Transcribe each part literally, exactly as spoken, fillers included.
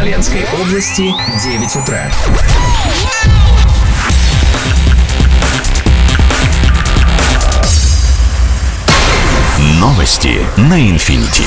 Смоленской области, девять утра. Новости на Инфинити.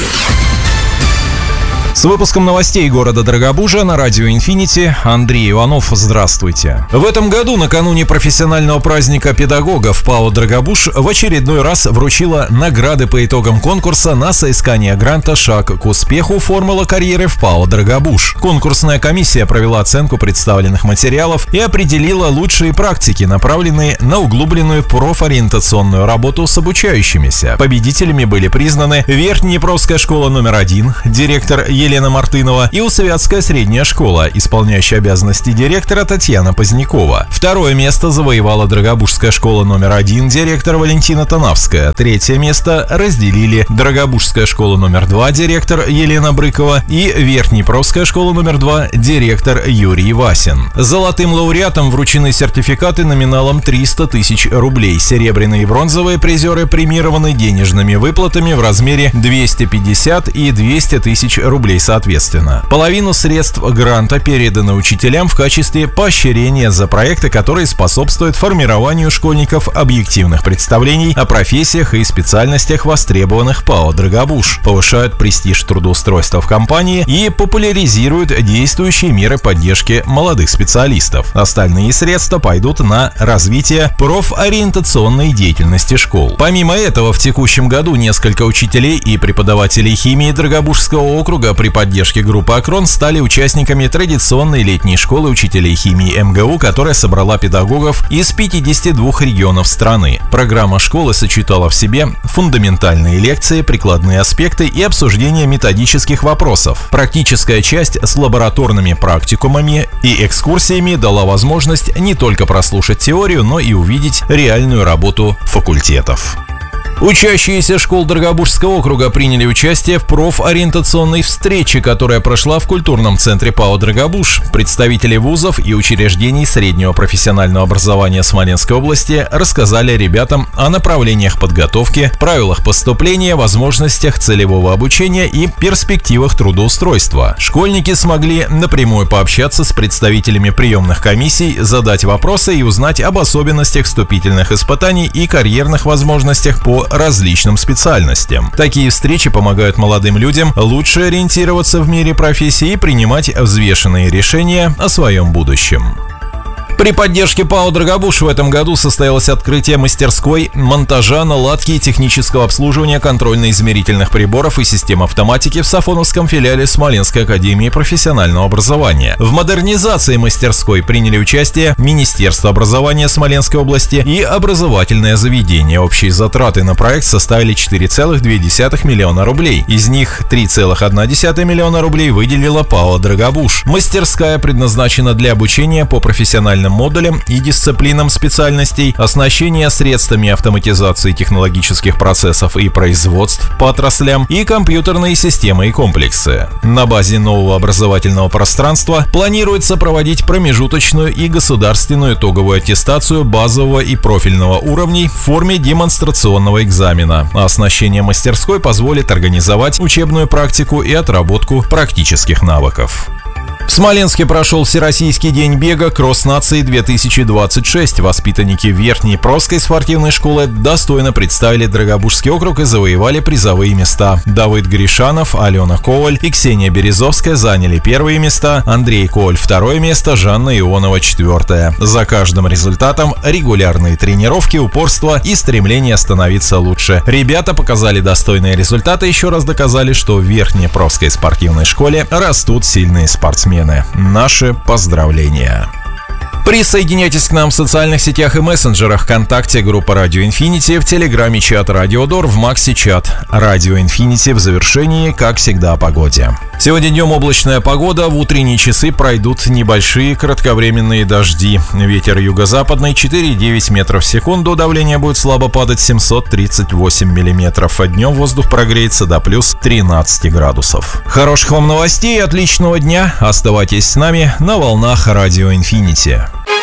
С выпуском новостей города Дорогобужа на радио Инфинити Андрей Иванов. Здравствуйте. В этом году, накануне профессионального праздника педагогов, ПАО «Дорогобуж» в очередной раз вручила награды по итогам конкурса на соискание гранта «Шаг к успеху. Формула карьеры в ПАО «Дорогобуж». Конкурсная комиссия провела оценку представленных материалов и определила лучшие практики, направленные на углубленную профориентационную работу с обучающимися. Победителями были признаны Верхнеднепровская школа номер один, директор Елена Мартынова, и Усовятская средняя школа, исполняющая обязанности директора Татьяна Позднякова. Второе место завоевала Дорогобужская школа номер один, директор Валентина Танавская. Третье место разделили Дорогобужская школа номер два, директор Елена Брыкова, и Верхнеднепровская школа номер два, директор Юрий Васин. Золотым лауреатам вручены сертификаты номиналом триста тысяч рублей. Серебряные и бронзовые призеры премированы денежными выплатами в размере двести пятьдесят и двести тысяч рублей соответственно. Половину средств гранта переданы учителям в качестве поощрения за проекты, которые способствуют формированию школьников объективных представлений о профессиях и специальностях, востребованных ПАО «Дорогобуж», повышают престиж трудоустройства в компании и популяризируют действующие меры поддержки молодых специалистов. Остальные средства пойдут на развитие профориентационной деятельности школ. Помимо этого, в текущем году несколько учителей и преподавателей химии Дорогобужского округа при поддержке группы «Акрон» стали участниками традиционной летней школы учителей химии эм гэ у, которая собрала педагогов из пятидесяти двух регионов страны. Программа школы сочетала в себе фундаментальные лекции, прикладные аспекты и обсуждение методических вопросов. Практическая часть с лабораторными практикумами и экскурсиями дала возможность не только прослушать теорию, но и увидеть реальную работу факультетов. Учащиеся школ Дорогобужского округа приняли участие в профориентационной встрече, которая прошла в культурном центре ПАО «Дорогобуж». Представители вузов и учреждений среднего профессионального образования Смоленской области рассказали ребятам о направлениях подготовки, правилах поступления, возможностях целевого обучения и перспективах трудоустройства. Школьники смогли напрямую пообщаться с представителями приемных комиссий, задать вопросы и узнать об особенностях вступительных испытаний и карьерных возможностях по различным специальностям. Такие встречи помогают молодым людям лучше ориентироваться в мире профессии и принимать взвешенные решения о своем будущем. При поддержке ПАО «Дорогобуж» в этом году состоялось открытие мастерской монтажа, наладки и технического обслуживания контрольно-измерительных приборов и систем автоматики в Сафоновском филиале Смоленской академии профессионального образования. В модернизации мастерской приняли участие Министерство образования Смоленской области и образовательное заведение. Общие затраты на проект составили четыре целых две десятых миллиона рублей. Из них три целых одна десятая миллиона рублей выделила ПАО «Дорогобуж». Мастерская предназначена для обучения по профессиональным модулям и дисциплинам специальностей, оснащения средствами автоматизации технологических процессов и производств по отраслям и компьютерные системы и комплексы. На базе нового образовательного пространства планируется проводить промежуточную и государственную итоговую аттестацию базового и профильного уровней в форме демонстрационного экзамена. А оснащение мастерской позволит организовать учебную практику и отработку практических навыков. В Смоленске прошел Всероссийский день бега «Кросс нации две тысячи двадцать шесть». Воспитанники Верхнеднепровской спортивной школы достойно представили Дорогобужский округ и завоевали призовые места. Давыд Гришанов, Алена Коваль и Ксения Березовская заняли первые места, Андрей Коваль второе место, Жанна Ионова четвертое. За каждым результатом регулярные тренировки, упорство и стремление становиться лучше. Ребята показали достойные результаты, еще раз доказали, что в Верхнеднепровской спортивной школе растут сильные спортсмены. Наши поздравления! Присоединяйтесь к нам в социальных сетях и мессенджерах: ВКонтакте, группа Радио Инфинити, в Телеграме чат Радио Дор, в Максе чат Радио Инфинити. В завершении, как всегда, о погоде. Сегодня днем облачная погода, в утренние часы пройдут небольшие кратковременные дожди. Ветер юго-западный четыре и девять метров в секунду, давление будет слабо падать семьсот тридцать восемь миллиметров, а днем воздух прогреется до плюс тринадцати градусов. Хороших вам новостей и отличного дня, оставайтесь с нами на волнах Радио Инфинити.